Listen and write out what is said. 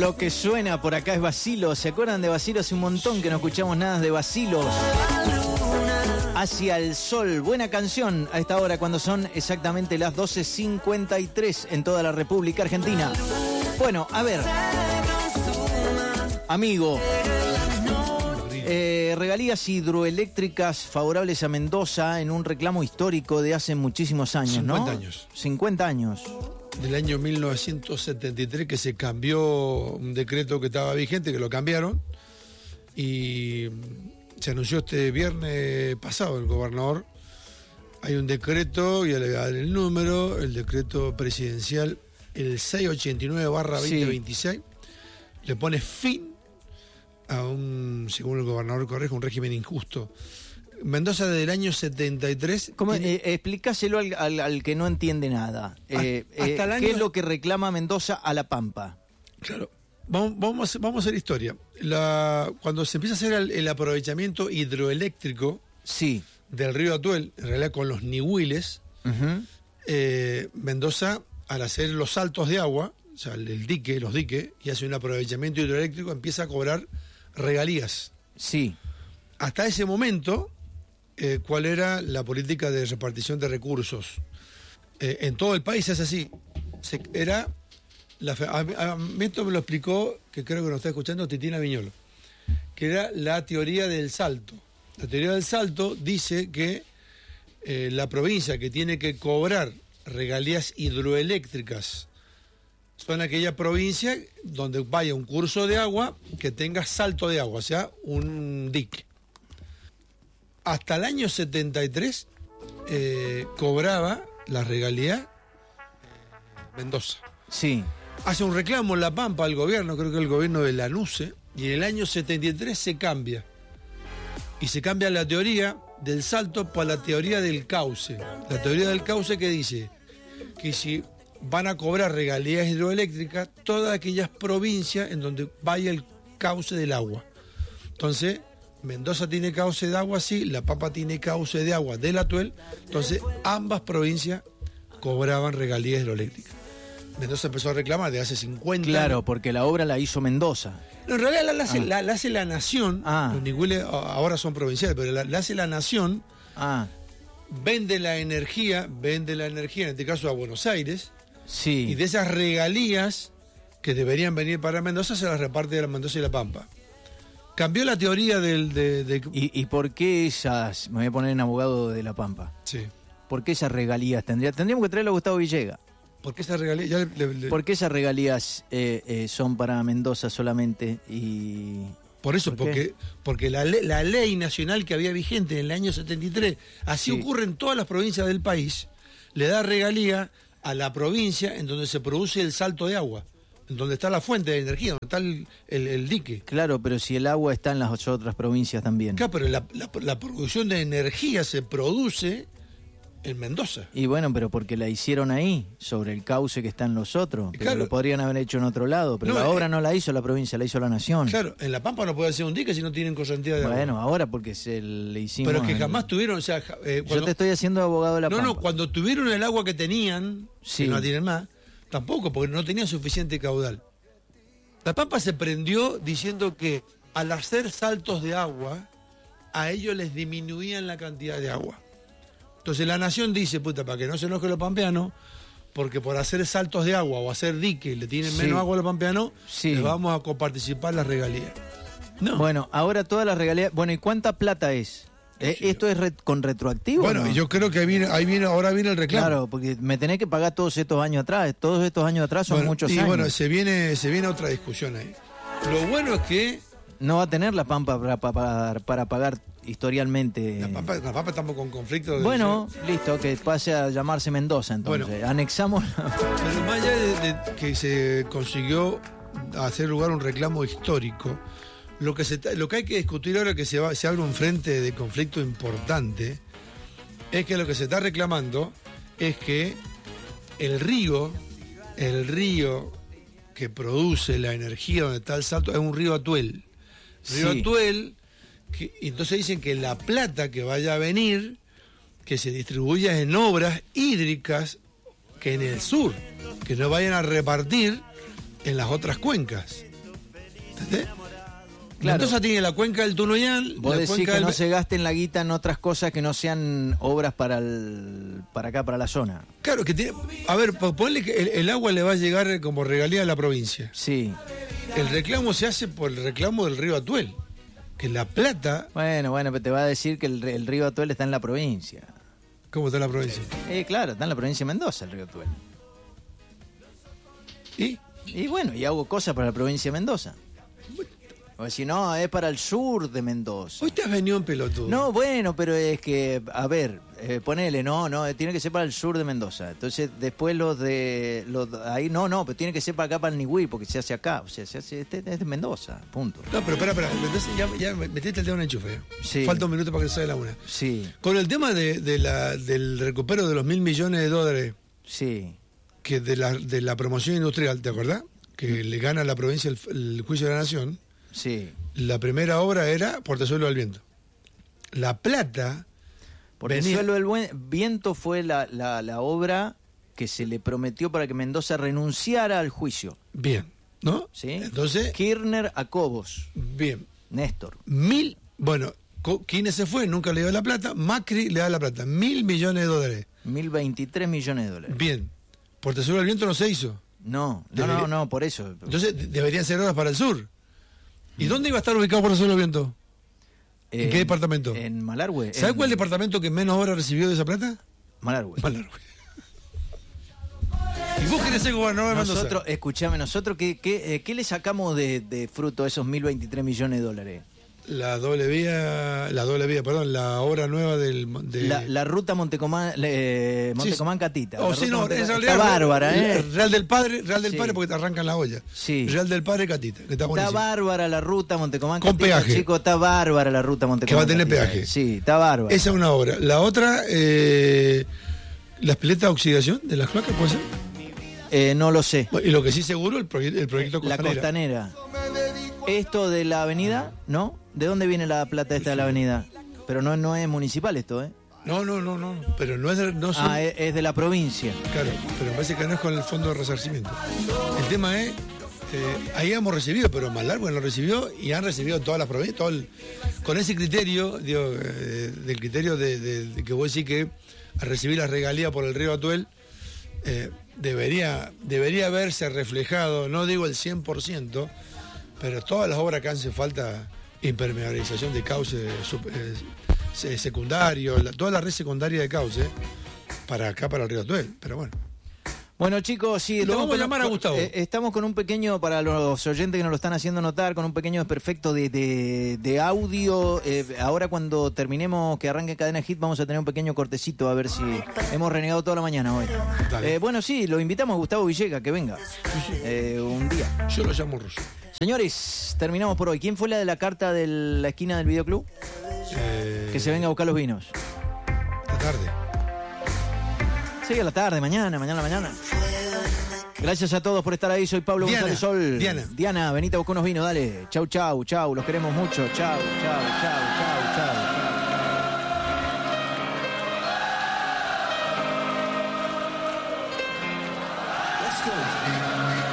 Lo que suena por acá es Bacilos. ¿Se acuerdan de Bacilos? Hace un montón que no escuchamos nada de Bacilos. Hacia el sol. Buena canción a esta hora cuando son exactamente las 12:53 en toda la República Argentina. Bueno, a ver. Amigo. Regalías hidroeléctricas favorables a Mendoza en un reclamo histórico de hace muchísimos años, 50 ¿no? años. 50 años. Del año 1973 que se cambió un decreto que estaba vigente, que lo cambiaron, y se anunció este viernes pasado el gobernador. Hay un decreto, y le voy a dar el número, el decreto presidencial, el 689/2026, le pone fin a un, según el gobernador Correja, un régimen injusto. Mendoza desde el año 73... Explícaselo al que no entiende nada. Hasta el año... ¿Qué es lo que reclama Mendoza a La Pampa? Claro, vamos a hacer historia. Cuando se empieza a hacer el aprovechamiento hidroeléctrico del río Atuel, en realidad con los nihuiles, Mendoza, al hacer los saltos de agua, o sea, los diques, y hace un aprovechamiento hidroeléctrico, empieza a cobrar regalías. Sí. Hasta ese momento, ¿cuál era la política de repartición de recursos? En todo el país es así. Esto me lo explicó, que creo que nos está escuchando, Titina Viñolo, que era la teoría del salto. La teoría del salto dice que la provincia que tiene que cobrar regalías hidroeléctricas son aquella provincia donde vaya un curso de agua que tenga salto de agua, o sea, un dique. Hasta el año 73 cobraba la regalía Mendoza. Sí. Hace un reclamo en La Pampa al gobierno, creo que el gobierno de Lanuse, y en el año 73 se cambia. Y se cambia la teoría del salto por la teoría del cauce. La teoría del cauce que dice que si van a cobrar regalías hidroeléctricas todas aquellas provincias en donde vaya el cauce del agua. Entonces, Mendoza tiene cauce de agua, sí, La Pampa tiene cauce de agua del Atuel, entonces ambas provincias cobraban regalías hidroeléctricas. Mendoza empezó a reclamar de hace 50 años. Claro, porque la obra la hizo Mendoza. No, en realidad la hace la Nación, los nihuiles ahora son provinciales, pero la hace la Nación, vende la energía, en este caso a Buenos Aires, sí. Y de esas regalías que deberían venir para Mendoza se las reparte de la Mendoza y La Pampa. Cambió la teoría ¿Y por qué esas, me voy a poner en abogado de La Pampa? Sí. ¿Por qué esas regalías tendríamos que traerlo a Gustavo Villegas? ¿Por qué esas regalías? ¿Por qué esas regalías son para Mendoza solamente? Por eso, porque la ley nacional que había vigente en el año 73, así ocurre en todas las provincias del país, le da regalía a la provincia en donde se produce el salto de agua, en donde está la fuente de energía, donde está el dique. Claro, pero si el agua está en las otras provincias también. Claro, pero la producción de energía se produce en Mendoza. Y bueno, pero porque la hicieron ahí, sobre el cauce que está en los otros. Pero claro, lo podrían haber hecho en otro lado. Pero la obra no la hizo la provincia, la hizo la Nación. Claro, en La Pampa no puede hacer un dique si no tienen correntía de agua. Bueno, ahora porque se le hicimos... Pero que jamás tuvieron, o sea... yo te estoy haciendo abogado de La Pampa. No, cuando tuvieron el agua que tenían, que no tienen más, tampoco, porque no tenían suficiente caudal. La Pampa se prendió diciendo que al hacer saltos de agua, a ellos les disminuían la cantidad de agua. Entonces la Nación dice, para que no se enojen los pampeanos, porque por hacer saltos de agua o hacer diques le tienen menos agua a los pampeanos, les vamos a coparticipar las regalías. No. Bueno, ahora todas las regalías... Bueno, ¿y cuánta plata es? ¿Esto es con retroactivo? Bueno, yo creo que ahora viene el reclamo. Claro, porque me tenés que pagar todos estos años atrás. Todos estos años atrás son muchos años. Y bueno, se viene otra discusión ahí. Lo bueno es que... No va a tener La Pampa para pagar historialmente. La Pampa estamos con conflicto. Bueno, listo, que pase a llamarse Mendoza entonces. Bueno, anexamos. Pero más allá de que se consiguió hacer lugar un reclamo histórico, lo que hay que discutir ahora, que se abre un frente de conflicto importante, es que lo que se está reclamando es que el río que produce la energía donde está el salto es un río Atuel. Río Atuel, y entonces dicen que la plata que vaya a venir, que se distribuya en obras hídricas que en el sur, que no vayan a repartir en las otras cuencas. ¿Entendés? Claro. Mendoza tiene la cuenca del Tunuyán. Vos la decís cuenca que del... no se gasten la guita en otras cosas que no sean obras para acá, para la zona. Claro, que tiene... A ver, ponle que el agua le va a llegar como regalía a la provincia. Sí. El reclamo se hace por el reclamo del río Atuel. Que La Plata... Bueno, pero te va a decir que el río Atuel está en la provincia. ¿Cómo está la provincia? Claro, está en la provincia de Mendoza el río Atuel. Y bueno, y hago cosas para la provincia de Mendoza. O si no, es para el sur de Mendoza. Hoy te has venido en pelotudo. No, bueno, pero es que, a ver, ponele, no, tiene que ser para el sur de Mendoza. Entonces, después ahí, no, pero tiene que ser para acá, para el Nihuí, porque se hace acá. O sea, se hace, es de Mendoza, punto. No, pero espera, entonces ya metiste el dedo en el enchufe. Sí. Falta un minuto para que salga la una. Sí, Con el tema del recupero de los $1.000 millones sí. que de la promoción industrial, ¿te acordás? Que le gana a la provincia el juicio de la nación. Sí. La primera obra era Portezuelo del Viento. La Plata... Porque el suelo del viento fue la obra que se le prometió para que Mendoza renunciara al juicio. Bien, ¿no? ¿Sí? Entonces... Kirchner a Cobos. Bien. Néstor. Bueno, Kirchner se fue, nunca le dio la plata. Macri le da la plata. $1.000 millones. 1.023 millones de dólares. Bien. Portezuelo del Viento no se hizo. No, por eso. Entonces deberían ser obras para el sur. ¿Y dónde iba a estar ubicado Portezuelo del Viento? ¿En qué departamento? En Malargüe. ¿Sabes cuál departamento que menos obras recibió de esa plata? Malargüe. ¿Y vos querés ser gobernador de Mendoza? Nosotros, escuchame, ¿qué le sacamos de fruto a esos 1.023 millones de dólares? La obra nueva la ruta Catita. Catita. Está bárbara, Real del Padre Sí. porque te arrancan la olla. Sí. Real del Padre Catita, que está buenísimo. Está bárbara la ruta Montecomán Con Catita, peaje. chico, está bárbara la ruta Montecomán Que va a tener Catita. peaje. Sí, está bárbara. Esa es una obra. La otra, las piletas de oxidación de las cloacas, ¿puede ser? No lo sé. Y lo que sí seguro, el proyecto La Costanera. Esto de la avenida, ¿no? ¿De dónde viene la plata esta de la avenida? Pero no es municipal esto, ¿eh? No. Pero no es es de la provincia. Claro, pero me parece que no es con el fondo de resarcimiento. El tema es, ahí hemos recibido, pero Malargüe lo recibió y han recibido todas las provincias, con ese criterio, del criterio de que vos decís que al recibir las regalías por el río Atuel, debería haberse reflejado, no digo el 100%, pero todas las obras que hacen falta, impermeabilización de cauce secundario, toda la red secundaria de cauce, para acá, para el río Atuel, pero bueno. Bueno, chicos, sí, lo vamos a llamar a Gustavo. Estamos con un pequeño, para los oyentes que nos lo están haciendo notar, con un pequeño desperfecto de audio. Ahora cuando terminemos, que arranque Cadena Hit, vamos a tener un pequeño cortecito, a ver si hemos renegado toda la mañana hoy. Bueno, sí, lo invitamos a Gustavo Villegas, que venga un día. Yo lo llamo Russo. Señores, terminamos por hoy. ¿Quién fue la de la carta de la esquina del videoclub? Que se venga a buscar los vinos. Esta tarde. Sí, a la tarde, mañana. Gracias a todos por estar ahí. Soy Pablo González Sol. Diana, venite a buscar unos vinos, dale. Chau, los queremos mucho. Chau.